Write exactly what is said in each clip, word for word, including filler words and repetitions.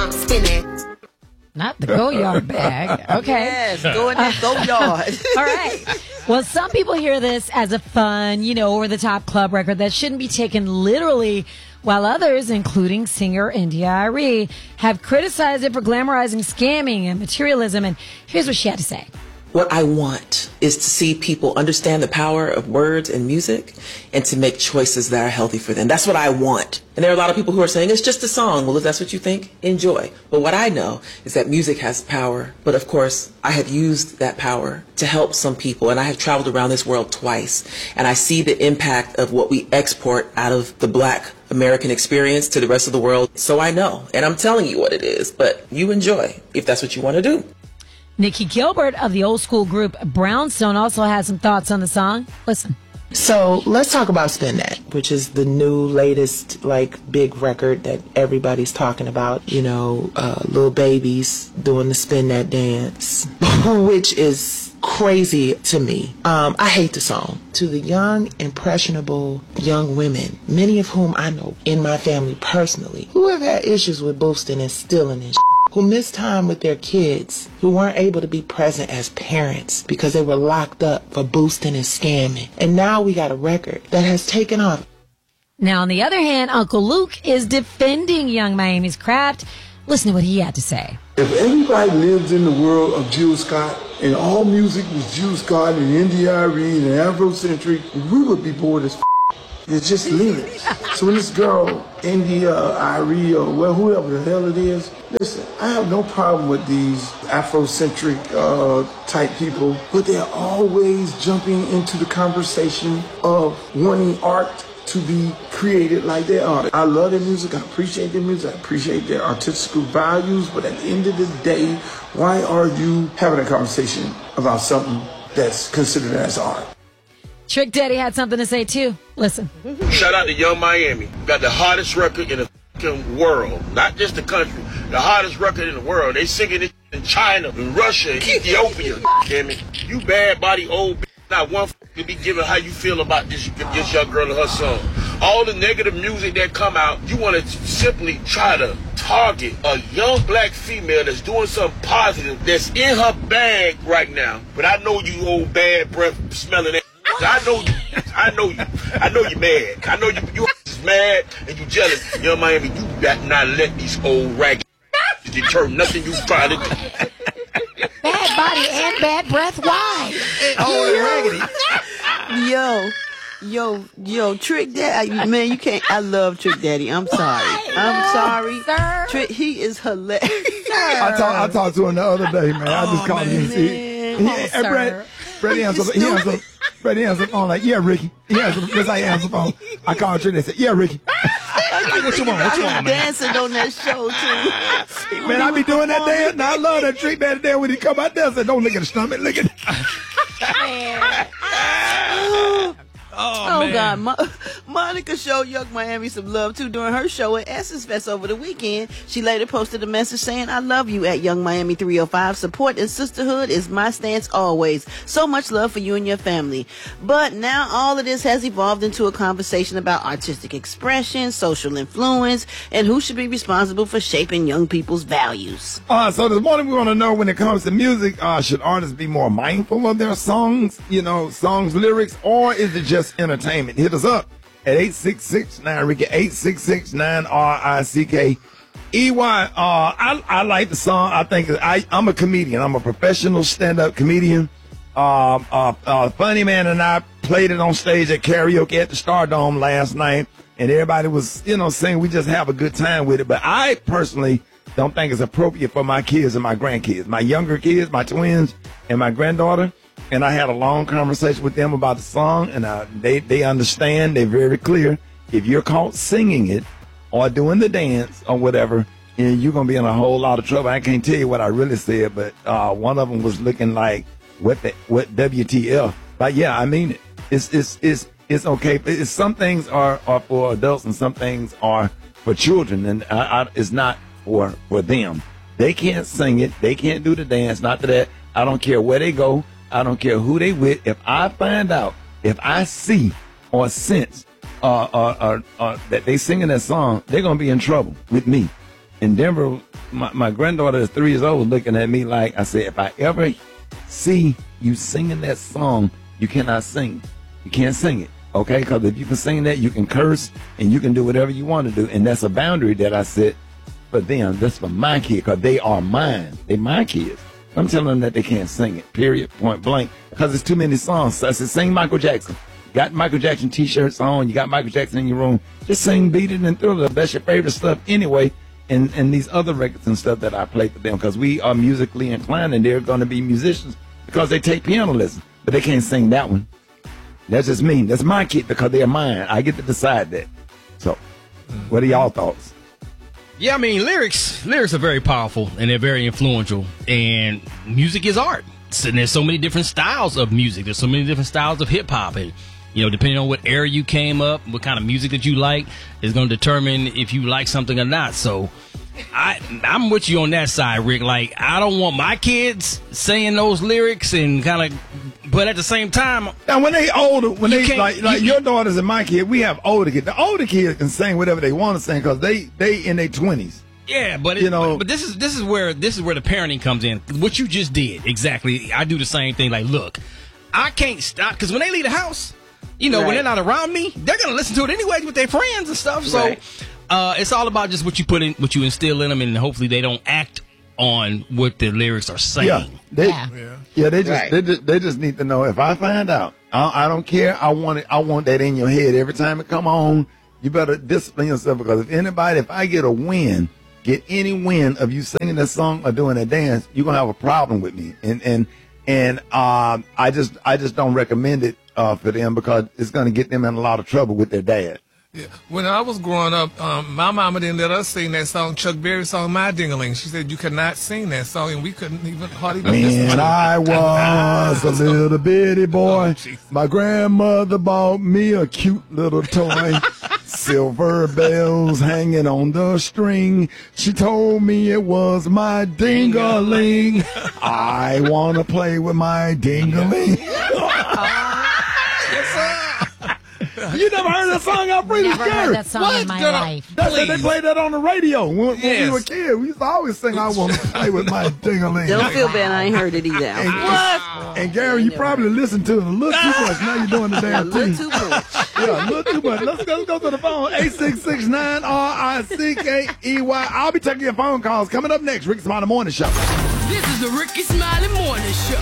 I'm spinning. Not the go-yard bag. Okay. Yes, go in that go-yard. All right. Well, some people hear this as a fun, you know, over-the-top club record that shouldn't be taken literally, while others, including singer India.Arie, have criticized it for glamorizing scamming and materialism. And here's what she had to say. What I want is to see people understand the power of words and music and to make choices that are healthy for them. That's what I want. And there are a lot of people who are saying, it's just a song. Well, if that's what you think, enjoy. But what I know is that music has power. But of course, I have used that power to help some people. And I have traveled around this world twice. And I see the impact of what we export out of the Black American experience to the rest of the world. So I know. And I'm telling you what it is. But you enjoy if that's what you want to do. Nikki Gilbert of the old school group Brownstone also has some thoughts on the song. Listen. So let's talk about Spin That, which is the new latest like big record that everybody's talking about. You know, uh, Lil Baby's doing the Spin That dance, which is crazy to me. Um, I hate the song. To the young, impressionable young women, many of whom I know in my family personally, who have had issues with boosting and stealing and who missed time with their kids, who weren't able to be present as parents because they were locked up for boosting and scamming. And now we got a record that has taken off. Now, on the other hand, Uncle Luke is defending Young Miami's craft. Listen to what he had to say. If everybody lived in the world of Jill Scott and all music was Jill Scott and India.Arie and Afrocentric, we would be bored as f***. It's just limits. So when this girl, India.Arie or well, whoever the hell it is, listen, I have no problem with these Afrocentric uh, type people, but they're always jumping into the conversation of wanting art to be created like they are. I love their music, I appreciate their music, I appreciate their artistic values, but at the end of the day, why are you having a conversation about something that's considered as art? Trick Daddy had something to say too. Listen. Shout out to Young Miami. Got the hottest record in the fucking world. Not just the country. The hottest record in the world. They singing it in China, in Russia, in Ethiopia. Damn it. You bad body old bitch. Not one to be giving how you feel about this, this young girl and her song. All the negative music that come out, you want to simply try to target a young black female that's doing something positive that's in her bag right now. But I know you old bad breath smelling that. I know you. I know you. I know you mad. I know you. You is mad and you jealous. Young Miami, you got not let these old ragged deter nothing you try to do. Bad body and bad breath. Why? Oh, raggedy. Yo, yo, yo, Trick Daddy, man, you can't. I love Trick Daddy. I'm sorry. I'm sorry. Sir. Trick, he is hilarious. I talked. I talked to him the other day, man. I just Oh, called him. man. He, Oh, he, sir. Brett, Brett, he answered. He answered. Brett, he answered the phone like, "Yeah, Ricky." He answered because I answered the phone. I called Trick and said, "Yeah, Ricky." What you want? What you want, man? Dancing on that show too. Man, I be doing that dance. Now I love that Trick Daddy dance when he come out there. I said, "Don't look at the stomach, look at." Oh, Oh, man. God. Mo- Monica showed Young Miami some love, too, during her show at Essence Fest over the weekend. She later posted a message saying, I love you at Young Miami three oh five. Support and sisterhood is my stance always. So much love for you and your family. But now all of this has evolved into a conversation about artistic expression, social influence, and who should be responsible for shaping young people's values. Uh, so this morning we want to know, when it comes to music, uh, should artists be more mindful of their songs, you know, songs, lyrics, or is it just entertainment? Hit us up at eight six six nine Ricky, eight six six nine R I C K E Y. Uh, I, I like the song. I think I, I'm a comedian. I'm a professional stand-up comedian. Um, uh, uh, Funny Man and I played it on stage at karaoke at the Stardome last night, and everybody was, you know, saying we just have a good time with it. But I personally don't think it's appropriate for my kids and my grandkids, my younger kids, my twins, and my granddaughter. And I had a long conversation with them about the song, and uh, they, they understand. They're very clear. If you're caught singing it or doing the dance or whatever, and you're going to be in a whole lot of trouble. I can't tell you what I really said, but uh, one of them was looking like, what the, what W T F? But yeah, I mean it. It's, it's, it's, it's okay. It's, some things are, are for adults and some things are for children, and I, I, it's not for, for them. They can't sing it. They can't do the dance. Not that I don't care where they go. I don't care who they with. If I find out, if I see or sense uh, uh, uh, uh, that they singing that song, they're going to be in trouble with me. In Denver, my, my granddaughter is three years old looking at me like, I said, if I ever see you singing that song, you cannot sing. You can't sing it, okay? Because if you can sing that, you can curse and you can do whatever you want to do. And that's a boundary that I set for them. That's for my kids, because they are mine. They're my kids. I'm telling them that they can't sing it, period, point blank, because it's too many songs. So I said, sing Michael Jackson. You got Michael Jackson T-shirts on. You got Michael Jackson in your room. Just sing Beat It and Thriller. That's your favorite stuff anyway. And, and these other records and stuff that I play for them, because we are musically inclined and they're going to be musicians because they take piano lessons. But they can't sing that one. That's just me. That's my kid because they're mine. I get to decide that. So, what are y'all thoughts? Yeah, I mean, lyrics lyrics are very powerful and they're very influential. And music is art. So there's so many different styles of music. There's so many different styles of hip hop. And, you know, depending on what era you came up, what kind of music that you like is going to determine if you like something or not. So I, I'm with you on that side, Rick. Like, I don't want my kids saying those lyrics and kind of, but at the same time. Now, when they older, when you they, like, like you, your daughters and my kid, we have older kids. The older kids can sing whatever they want to sing because they, they in their twenties. Yeah, but it, you know, but, but this is this is where this is where the parenting comes in. What you just did, exactly. I do the same thing. Like, look, I can't stop because when they leave the house, you know, right. when they're not around me, they're gonna listen to it anyway with their friends and stuff. So, right. uh, it's all about just what you put in, what you instill in them, and hopefully they don't act on what the lyrics are saying. Yeah, they, Yeah. yeah. yeah, they just Right. they just they just need to know. If I find out, I, I don't care. I want it. I want that in your head every time it come on. You better discipline yourself because if anybody, if I get a win. Get any win of you singing that song or doing a dance, you're gonna have a problem with me. And and and um, I just I just don't recommend it uh, for them because it's gonna get them in a lot of trouble with their dad. Yeah. When I was growing up, um, my mama didn't let us sing that song, Chuck Berry song, My Ding-a-Ling. She said you could not sing that song, and we couldn't even hardly even listen to Man, it. I was a little bitty boy. My grandmother bought me a cute little toy. Silver bells hanging on the string. She told me it was my ding-a-ling. I want to play with my ding-a-ling. You never heard that song? I'm pretty Never scared. heard that song What? in my Girl, life. That's what they played that on the radio when, when Yes. we were kids. We used to always sing, I want to play with my ding-a-ling. Don't feel bad. I ain't heard it either. And, What? and Gary, you probably listened to it a little too much. Now you're doing the A damn little thing. too much. Yeah, a little too much. Let's go, let's go to the phone. eight six six nine R I C K E Y. I'll be taking your phone calls. Coming up next, Rick Smiley Morning Show. This is the Ricky Smiley Morning Show.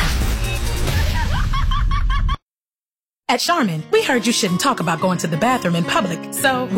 At Charmin, we heard you shouldn't talk about going to the bathroom in public, so